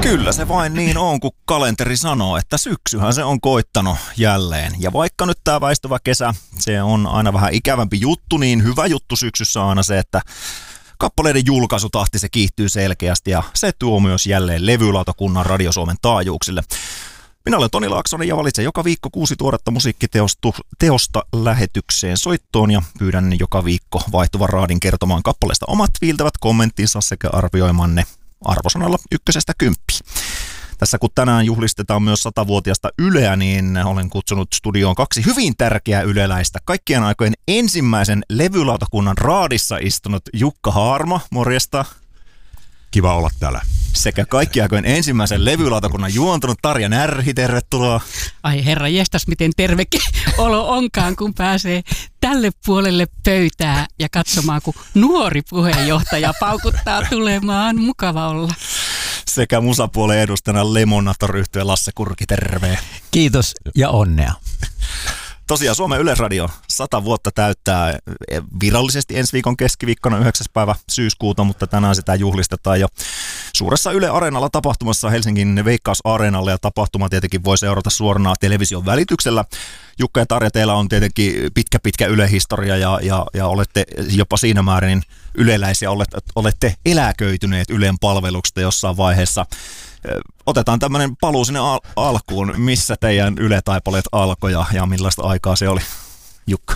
Kyllä se vain niin on, kun kalenteri sanoo, että syksyhän se on koittanut jälleen. Ja vaikka nyt tämä väistyvä kesä, se on aina vähän ikävämpi juttu, niin hyvä juttu syksyssä on aina se, että kappaleiden julkaisutahti se kiihtyy selkeästi ja se tuo myös jälleen levylautakunnan Radio Suomen taajuuksille. Minä olen Toni Laaksonen ja valitsen joka viikko 6 tuoretta musiikkiteosta lähetykseen soittoon ja pyydän joka viikko vaihtuvan raadin kertomaan kappaleesta omat viiltävät kommenttinsa sekä arvioimaan ne arvosanalla 1–10. Tässä kun tänään juhlistetaan myös 100-vuotiasta Yleä, niin olen kutsunut studioon 2 hyvin tärkeää yleläistä. Kaikkien aikojen ensimmäisen levylautakunnan raadissa istunut Jukka Haarma, morjesta. Kiva olla täällä. Sekä kaikkien aikojen ensimmäisen levylautakunnan juontunut Tarja Närhi, tervetuloa. Ai herra jestas, miten terve olo onkaan, kun pääsee tälle puolelle pöytää ja katsomaan, kun nuori puheenjohtaja paukuttaa tulemaan. Mukava olla. Sekä musapuolen edustajana Lemonator-yhtyeen Lasse Kurki, terve. Kiitos ja onnea. Tosiaan Suomen Yleisradio 100 vuotta täyttää virallisesti ensi viikon keskiviikkona 9. päivä syyskuuta, mutta tänään sitä juhlistetaan jo suuressa Yle Areenalla tapahtumassa Helsingin Veikkaus-areenalla, ja tapahtuma tietenkin voi seurata suorana television välityksellä. Jukka ja Tarja, teillä on tietenkin pitkä Yle-historia ja olette jopa siinä määrin yleläisiä, olette eläköityneet Ylen palveluksesta jossain vaiheessa. Otetaan tämmöinen paluu sinne alkuun. Missä teidän Yle-taipaleet alkoi ja millaista aikaa se oli, Jukka?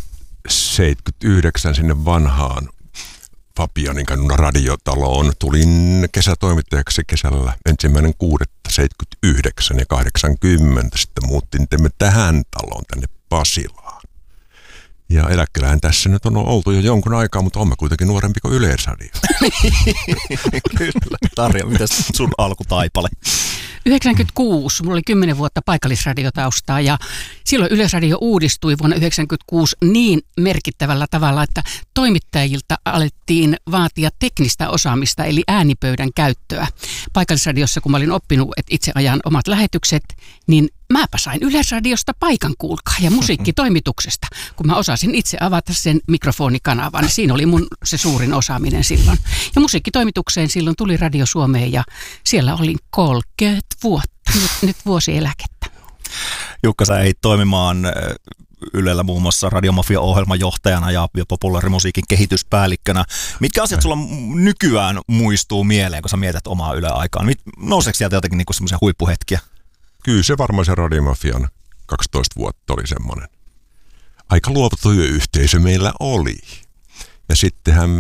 79 sinne vanhaan Fabianin kadun radiotaloon. Tulin kesätoimittajaksi kesällä 1.6.79 ja 80. Sitten muuttiin tähän taloon tänne Pasilaan. Ja eläkkeellähän tässä nyt on oltu jo jonkun aikaa, mutta olemme kuitenkin nuorempi kuin Yleisradio. Kyllä. Tarja, mitäs sun alkutaipale? 96, mulla oli 10 vuotta paikallisradiotaustaa ja silloin Yleisradio uudistui vuonna 1996 niin merkittävällä tavalla, että toimittajilta alettiin vaatia teknistä osaamista eli äänipöydän käyttöä. Paikallisradiossa, kun mä olin oppinut, että itse ajan omat lähetykset, niin mäpä sain Yleisradiosta paikan, kuulkaa, ja musiikkitoimituksesta, kun mä osasin itse avata sen mikrofonikanavan. Siinä oli mun se suurin osaaminen silloin. Ja musiikkitoimitukseen silloin tuli Radio Suomeen ja siellä olin 30 vuotta, nyt vuosieläkettä. Jukka, sä ehdit toimimaan Ylellä muun muassa Radiomafia-ohjelmajohtajana ja populaarimusiikin kehityspäällikkönä. Mitkä asiat sulla nykyään muistuu mieleen, kun sä mietit omaa Yle-aikaan? Nouseeko sieltä jotenkin niinku semmoisia huippuhetkiä? Kyllä se varmaan se Radiomafian 12 vuotta oli semmoinen. Aika luova työyhteisö meillä oli. Ja sittenhän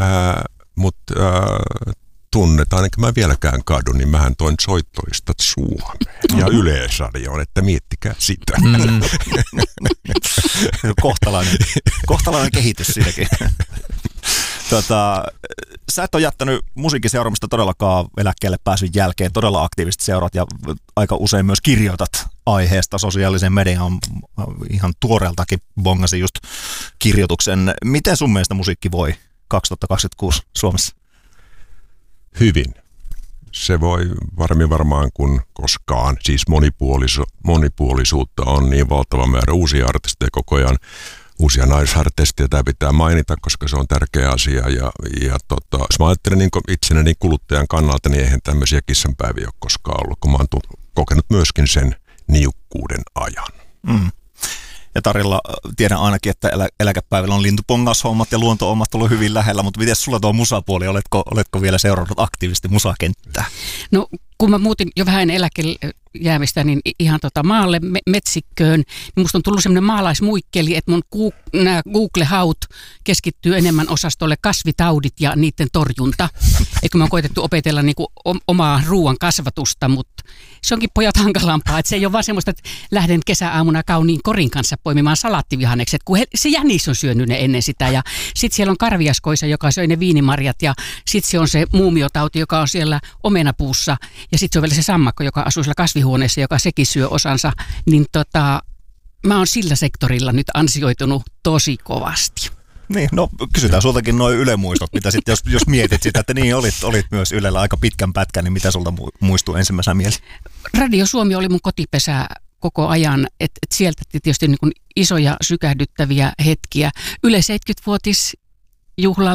tunnetaan, ainakin mä vieläkään kadun, niin mähän toin soittolistat Suomeen ja Yleisradioon, että miettikää sitä. Kohtalainen kehitys siinäkin. Sä et ole jättänyt musiikin seuraamista todellakaan eläkkeelle pääsyn jälkeen, todella aktiivisesti seuraat ja aika usein myös kirjoitat aiheesta sosiaalisen median, ihan tuoreeltakin bongasin just kirjoituksen. Miten sun mielestä musiikki voi 2026 Suomessa? Hyvin. Se voi varmaan kuin koskaan. Siis monipuolisuutta on niin valtava määrä uusia artisteja koko ajan. Uusia naisartisteja tämä pitää mainita, koska se on tärkeä asia. Jos mä ajattelen niin itsenäni kuluttajan kannalta, niin eihän tämmöisiä kissanpäiviä ole koskaan ollut, kun mä oon kokenut myöskin sen niukkuuden ajan. Mm. Ja Tarilla tiedän ainakin, että eläkepäivillä on lintupongaushommat ja luonto-hommat ollut hyvin lähellä, mutta miten sulla tuo musapuoli? Oletko vielä seurannut aktiivisesti musakenttää? No kun mä muutin jo vähän eläkejäämistä, niin ihan maalle metsikköön, niin musta on tullut semmoinen maalaismuikkeli, että mun nämä Google-haut keskittyy enemmän osastolle kasvitaudit ja niiden torjunta. Eikö mä oon koetettu opetella niinku omaa ruoan kasvatusta, mutta se onkin pojat hankalampaa. Että se ei ole vaan semmoista, että lähden kesäaamuna kauniin korin kanssa poimimaan salaattivihannekset, kun se jänis on syönyt ne ennen sitä. Ja sitten siellä on karviaskoisa, joka söi ne viinimarjat, ja sitten se on se muumiotauti, joka on siellä omenapuussa. Ja sitten se on vielä se sammakko, joka asuu siellä kasvihuoneessa, joka sekin syö osansa. Niin mä oon sillä sektorilla nyt ansioitunut tosi kovasti. Niin, no kysytään sultakin noin Yle-muistot, mitä sitten, jos mietit sitä, että niin olit myös Ylellä aika pitkän pätkän, niin mitä sulta muistuu ensimmäisenä mieleen? Radio Suomi oli mun kotipesä koko ajan, että sieltä tietysti niin kuin isoja sykähdyttäviä hetkiä. Yle 70-vuotisjuhlalla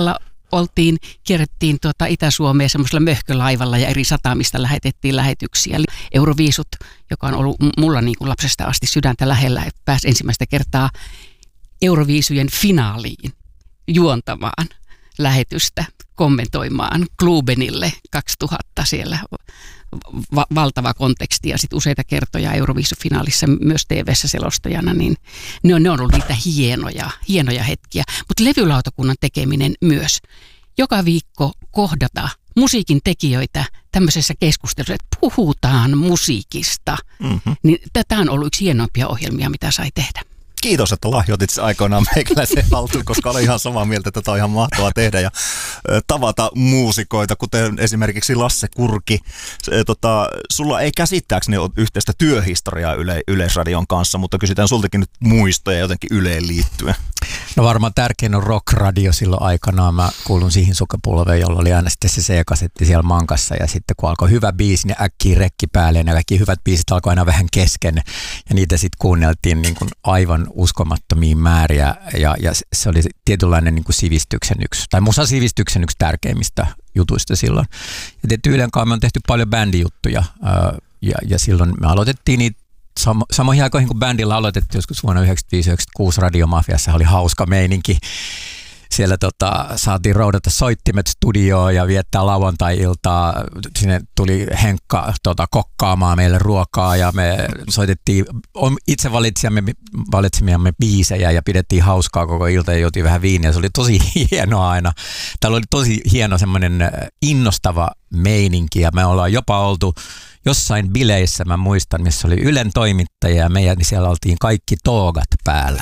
kierrettiin Itä-Suomea semmoisella möhkölaivalla ja eri satamista lähetettiin lähetyksiä. Euroviisut, joka on ollut mulla niin kuin lapsesta asti sydäntä lähellä, että pääsi ensimmäistä kertaa Euroviisujen finaaliin juontamaan lähetystä, kommentoimaan Klubenille 2000 siellä valtava konteksti ja sitten useita kertoja Euroviisufinaalissa myös TV:ssä selostajana, niin ne on ollut niitä hienoja hetkiä. Mutta levylautakunnan tekeminen myös. Joka viikko kohdata musiikin tekijöitä tämmöisessä keskustelussa, että puhutaan musiikista. Niin tämä on ollut yksi hienoimpia ohjelmia, mitä sai tehdä. Kiitos, että lahjoitit aikoinaan meikäläisen haltuun, koska olen ihan samaa mieltä, että tätä on ihan mahtavaa tehdä ja tavata muusikoita, kuten esimerkiksi Lasse Kurki. Sulla ei käsittääkseni ole yhteistä työhistoriaa Yleisradion kanssa, mutta kysytään sultakin nyt muistoja jotenkin Yleen liittyen. No varmaan tärkein on Rock-radio silloin aikanaan. Mä kuulun siihen sukupolveen, jolla oli aina sitten se C-kasetti siellä mankassa ja sitten kun alkoi hyvä biisi, niin äkkiä rekki päälle ja ne kaikki hyvät biisit alkoi aina vähän kesken ja niitä sitten kuunneltiin niin kuin aivan uskomattomia määriä ja se oli tietynlainen niin kuin musasivistyksen yksi tärkeimmistä jutuista silloin. Ja tietysti Ylen kanssa me on tehty paljon bändijuttuja ja silloin me aloitettiin niitä samoihin aikoihin, kun bändillä aloitettiin joskus vuonna 1995-1996 Radiomafiassa, oli hauska meininki. Siellä saatiin roudata soittimet studioon ja viettää lauantai-iltaa. Sinne tuli Henkka kokkaamaan meille ruokaa ja me soitettiin itse valitsemiamme biisejä ja pidettiin hauskaa koko ilta ja juotiin vähän viiniä. Se oli tosi hienoa aina. Täällä oli tosi hieno semmoinen innostava meininki ja me ollaan jopa oltu jossain bileissä, mä muistan, missä oli Ylen toimittaja ja meidän, niin siellä oltiin kaikki toogat päällä.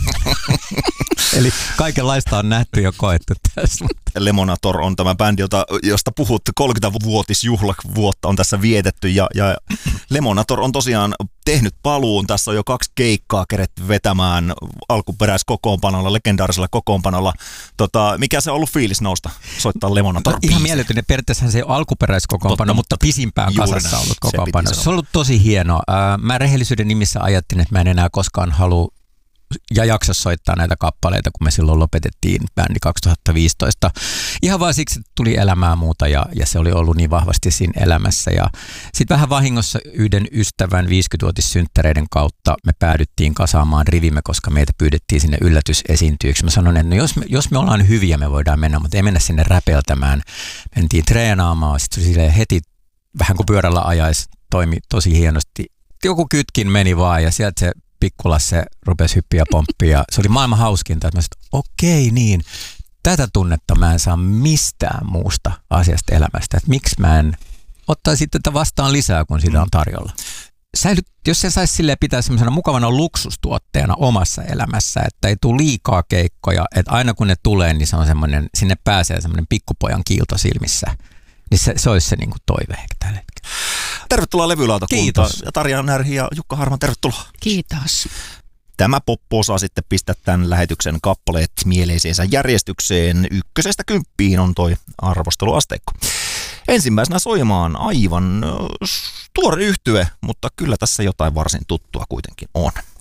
Eli kaikenlaista on nähty ja koettu tässä. Lemonator on tämä bändi, josta puhut, 30-vuotisjuhlavuotta on tässä vietetty ja Lemonator on tosiaan tehnyt paluun. Tässä on jo 2 keikkaa keretty vetämään alkuperäiskokoonpanolla, legendaarisella kokoonpanolla. Mikä se on ollut fiilis nousta soittaa Lemonator? Ihan mieletön. Periaatteessa se ei ole alkuperäiskokoonpano, mutta pisimpään kasassa ollut kokoonpano. Se on ollut tosi hienoa. Mä rehellisyyden nimissä ajattelin, että mä en enää koskaan halua ja jaksa soittaa näitä kappaleita, kun me silloin lopetettiin bändi 2015. Ihan vaan siksi, että tuli elämää muuta ja se oli ollut niin vahvasti siinä elämässä. Ja sitten vähän vahingossa yhden ystävän 50-vuotissynttäreiden kautta me päädyttiin kasaamaan rivimme, koska meitä pyydettiin sinne yllätysesiintyjiksi. Mä sanoin, että no jos me ollaan hyviä, me voidaan mennä, mutta ei mennä sinne räpeltämään. Mentiin treenaamaan, sitten se heti vähän kuin pyörällä ajaisi, toimi tosi hienosti. Joku kytkin meni vaan ja sieltä se Pikkulasse rupesi hyppiä pomppia. Se oli maailman hauskinta, että mä sanoin, että okei niin, tätä tunnetta mä en saa mistään muusta asiasta elämästä. Että miksi mä en ottaisi tätä vastaan lisää, kun sitä on tarjolla. Jos se saisi silleen pitää semmoisena mukavana luksustuotteena omassa elämässä, että ei tule liikaa keikkoja, että aina kun ne tulee, niin se on semmoinen, sinne pääsee semmoinen pikkupojan kiilto silmissä. Niin se olisi se niin kuin toive ehkä tällä hetkellä. Tervetuloa levylautakuntaan. Kiitos. Ja Tarja Närhi ja Jukka Harman, tervetuloa. Kiitos. Tämä poppo osaa sitten pistää tämän lähetyksen kappaleet mieleisensä järjestykseen. 1–10 on toi arvosteluasteikko. Ensimmäisenä soimaan aivan tuore yhtye, mutta kyllä tässä jotain varsin tuttua kuitenkin on.